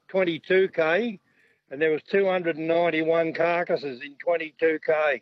22k, and there was 291 carcasses in 22k.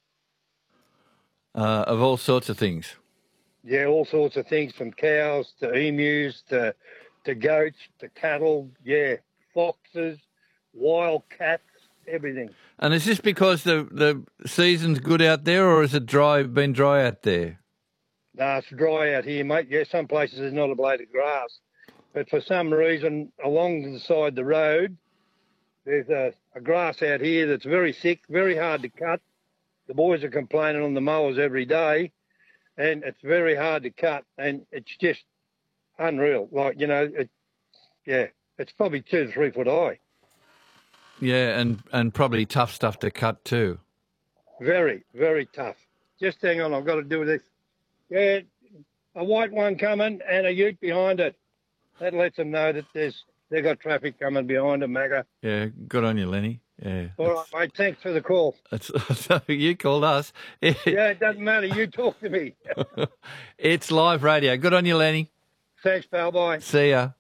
Of all sorts of things. Yeah, all sorts of things, from cows to emus to goats to cattle. Yeah, foxes, wild cats, everything. And is this because the season's good out there, or is it been dry out there? No, it's dry out here, mate. Yeah, some places there's not a blade of grass. But for some reason, along the side of the road, there's a grass out here that's very thick, very hard to cut. The boys are complaining on the mowers every day, and it's very hard to cut, and it's just unreal. Like, it's probably 2 to 3 foot high. Yeah, and probably tough stuff to cut too. Very, very tough. Just hang on, I've got to do this. Yeah, a white one coming and a ute behind it. That lets them know that they've got traffic coming behind them, Magga. Yeah, good on you, Lenny. Yeah. All right, mate, thanks for the call. You called us. Yeah, it doesn't matter. You talk to me. It's live radio. Good on you, Lenny. Thanks, pal. Bye. See ya.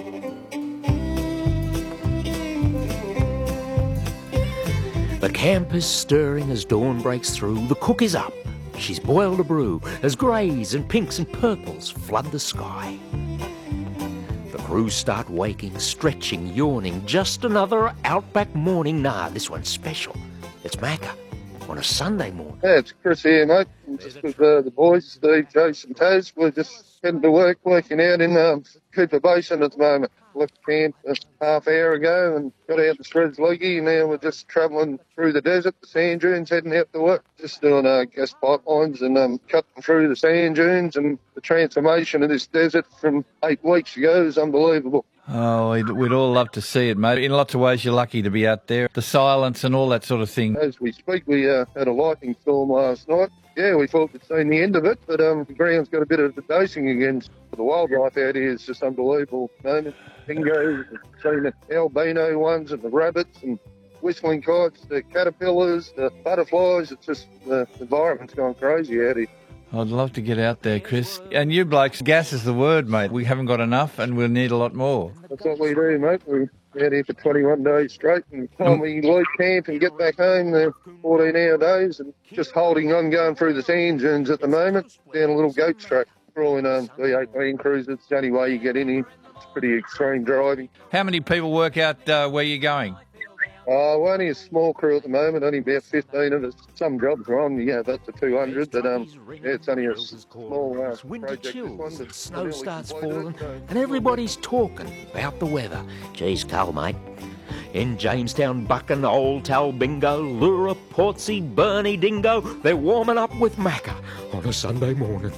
The camp is stirring as dawn breaks through. The cook is up. She's boiled a brew as greys and pinks and purples flood the sky. The crew start waking, stretching, yawning. Just another outback morning. Nah, this one's special. It's Macca on a Sunday morning. Yeah, it's Chris here, mate. I'm just with the boys, Steve, Jason, Taz. We're just heading to work, working out in Cooper Basin at the moment. Left camp a half hour ago and got out to Shreds Leggy. Now we're just travelling through the desert, the sand dunes, heading out to work. Just doing gas pipelines and cutting through the sand dunes, and the transformation of this desert from 8 weeks ago is unbelievable. Oh, we'd all love to see it, mate. In lots of ways, you're lucky to be out there. The silence and all that sort of thing. As we speak, we had a lightning storm last night. Yeah, we thought we'd seen the end of it, but the ground's got a bit of the dosing again. The wildlife out here is just unbelievable. Dingoes, seen the albino ones and the rabbits and whistling kites, the caterpillars, the butterflies. It's just the environment's gone crazy out here. I'd love to get out there, Chris. And you blokes, gas is the word, mate. We haven't got enough and we'll need a lot more. That's what we do, mate. We're out here for 21 days straight, and when we leave camp and get back home, they're 14-hour days, and just holding on, going through the sand dunes at the moment, down a little goat track. We're all in V8 cruisers. It's the only way you get in here. It's pretty extreme driving. How many people work out where you're going? We're only a small crew at the moment, only about 15 of us. Some jobs are on, that's a 200, but it's only a small project. Chills, and snow starts falling, and everybody's talking about the weather. Geez, Carl, mate. In Jamestown, Buchan, Old Talbingo, Lura, Portsea, Burnie, Dingo, they're warming up with Macca on a Sunday morning.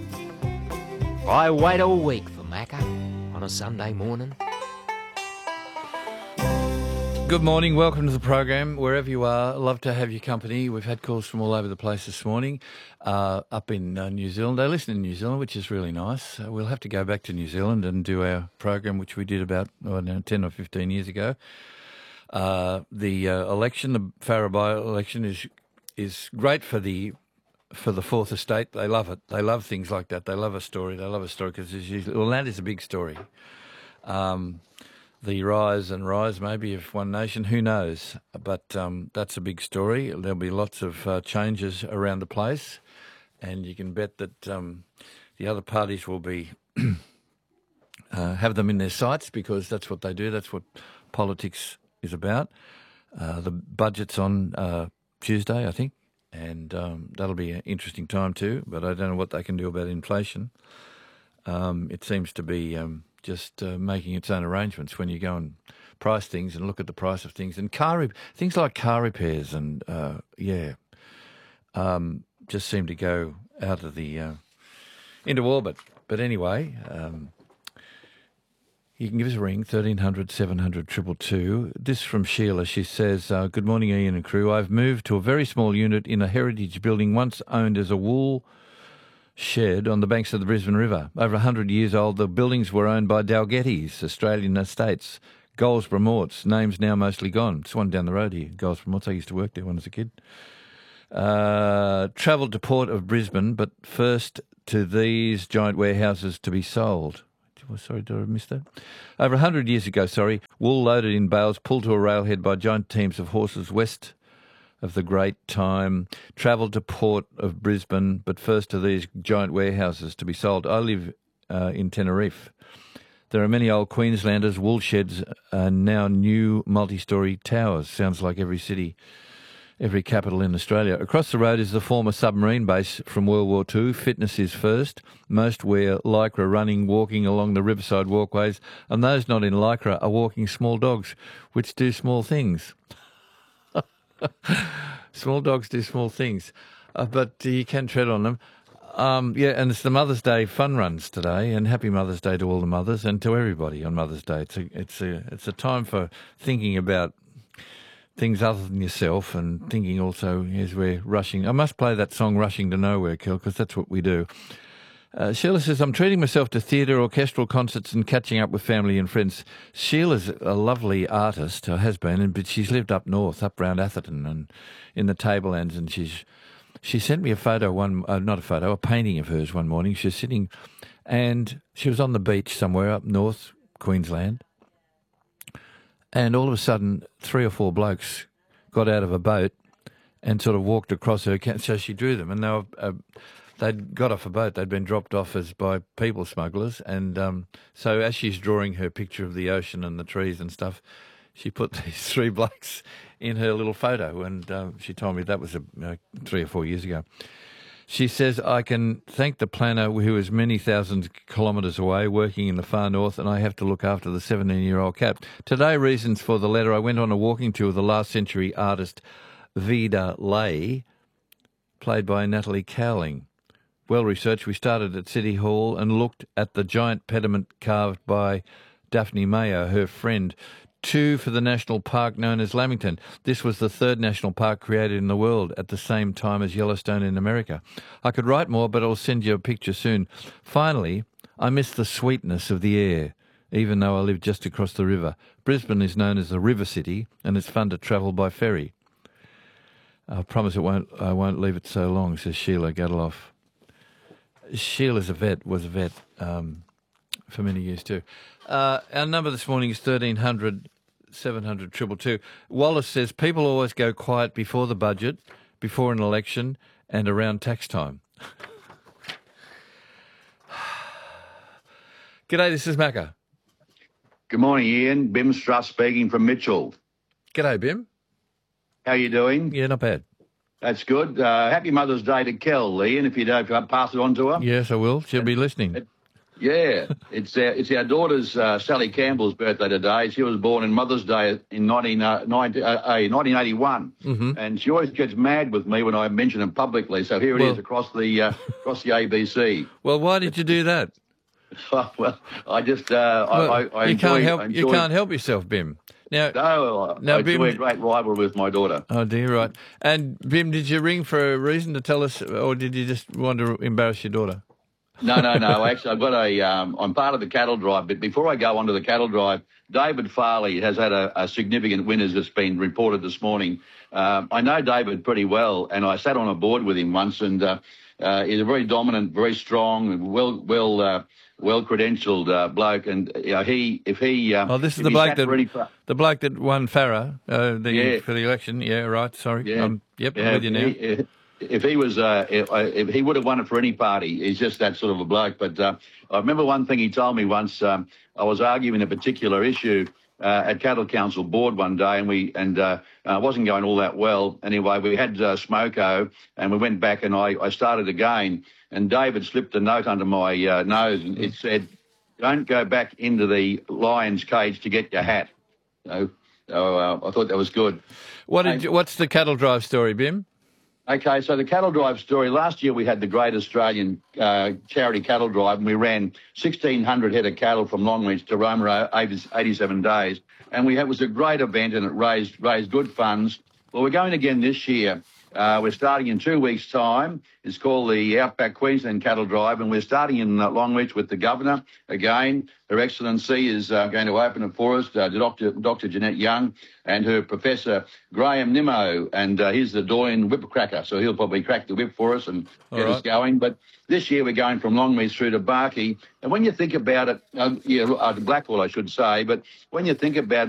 I wait all week for Macca on a Sunday morning. Good morning, welcome to the program, wherever you are. Love to have your company. We've had calls from all over the place this morning, up in New Zealand. They listen in New Zealand, which is really nice. We'll have to go back to New Zealand and do our program, which we did about 10 or 15 years ago. The election, the Farrer by-election, is great for the Fourth Estate. They love it. They love things like that. They love a story. They love a story because that is a big story. The rise maybe of One Nation, who knows? But that's a big story. There'll be lots of changes around the place, and you can bet that the other parties will be have them in their sights, because that's what they do. That's what politics is about. The budget's on Tuesday, I think, and that'll be an interesting time too. But I don't know what they can do about inflation. It seems to be just making its own arrangements when you go and price things and look at the price of things. And things like car repairs and, just seem to go out of the into orbit. But anyway, you can give us a ring, 1300 700 222. This from Sheila. She says, good morning, Ian and crew. I've moved to a very small unit in a heritage building once owned as a wool shed on the banks of the Brisbane River. Over 100 years old, the buildings were owned by Dalgetty's Australian Estates, Goldsborough Morts, names now mostly gone. It's one down the road here, Goldsborough Morts. I used to work there when I was a kid. Travelled to Port of Brisbane, but first to these giant warehouses to be sold. sorry, did I miss that? Over 100 years ago, wool loaded in bales pulled to a railhead by giant teams of horses west of the Great Time, travelled to port of Brisbane, but first to these giant warehouses to be sold. I live in Tenerife. There are many old Queenslanders, wool sheds, and now new multi-storey towers. Sounds like every city, every capital in Australia. Across the road is the former submarine base from World War II. Fitness is first. Most wear lycra running, walking along the riverside walkways, and those not in lycra are walking small dogs, which do small things. Small dogs do small things, but you can tread on them. And it's the Mother's Day fun runs today, and happy Mother's Day to all the mothers and to everybody on Mother's Day. It's a time for thinking about things other than yourself, and thinking also as we're rushing. I must play that song "Rushing to Nowhere," Kel, because that's what we do. Sheila says, I'm treating myself to theatre, orchestral concerts and catching up with family and friends. Sheila's a lovely artist, or has been, but she's lived up north, up round Atherton and in the Tablelands, and she sent me a photo, a painting of hers one morning. She was sitting and she was on the beach somewhere up north, Queensland, and all of a sudden 3 or 4 blokes got out of a boat and sort of walked across her, so she drew them, and they were... They'd got off a boat. They'd been dropped off by people smugglers. And so as she's drawing her picture of the ocean and the trees and stuff, she put these 3 blokes in her little photo. And she told me that was 3 or 4 years ago. She says, I can thank the planner who is many thousands kilometres away working in the far north, and I have to look after the 17-year-old cat. Today, reasons for the letter. I went on a walking tour with the last century artist Vida Lay, played by Natalie Cowling. Well researched, we started at City Hall and looked at the giant pediment carved by Daphne Mayo, her friend. 2 for the national park known as Lamington. This was the 3rd national park created in the world at the same time as Yellowstone in America. I could write more, but I'll send you a picture soon. Finally, I miss the sweetness of the air, even though I live just across the river. Brisbane is known as the River City, and it's fun to travel by ferry. I promise I won't leave it so long, says Sheila Gadaloff. Sheila's was a vet for many years too. Our number this morning is 1300 700 222. Wallace says people always go quiet before the budget, before an election and around tax time. G'day, this is Macca. Good morning, Ian. Bim Struss speaking from Mitchell. G'day, Bim. How are you doing? Yeah, not bad. That's good. Happy Mother's Day to Kel, Ian, if you don't pass it on to her. Yes, I will. She'll be listening. It's our daughter's Sally Campbell's birthday today. She was born on Mother's Day in 1981, and she always gets mad with me when I mention it publicly. So here it is across the ABC. Well, why did you do that? Well, I just I enjoy, you can't help yourself, Bim. I enjoy a great rivalry with my daughter. Oh dear, right. And Bim, did you ring for a reason to tell us, or did you just want to embarrass your daughter? No. Actually, I've got I'm part of the cattle drive, but before I go on to the cattle drive, David Farley has had a significant win, as it's been reported this morning. I know David pretty well, and I sat on a board with him once, and he's a very dominant, very strong, well credentialed bloke, and this is the bloke that won Farah for the election. Yeah, right. Sorry. Yeah. I'm with you now. If he was, if he would have won it for any party, he's just that sort of a bloke. But I remember one thing he told me once. I was arguing a particular issue at Cattle Council board one day, and it wasn't going all that well. Anyway, we had Smoko, and we went back, and I started again. And David slipped a note under my nose, and it said, "Don't go back into the lion's cage to get your hat." So I thought that was good. What's the cattle drive story, Bim? Okay, so the cattle drive story. Last year we had the Great Australian Charity Cattle Drive, and we ran 1,600 head of cattle from Longreach to Roma, 87 days. And it was a great event, and it raised good funds. Well, we're going again this year, We're starting in 2 weeks' time. It's called the Outback Queensland Cattle Drive, and we're starting in Longreach with the Governor. Again, Her Excellency is going to open it for us, Dr. Jeanette Young and her Professor Graham Nimmo, and he's the doyen whip cracker, so he'll probably crack the whip for us and get us going. But this year we're going from Longreach through to Barkey, and when you think about it, Blackwell I should say, but when you think about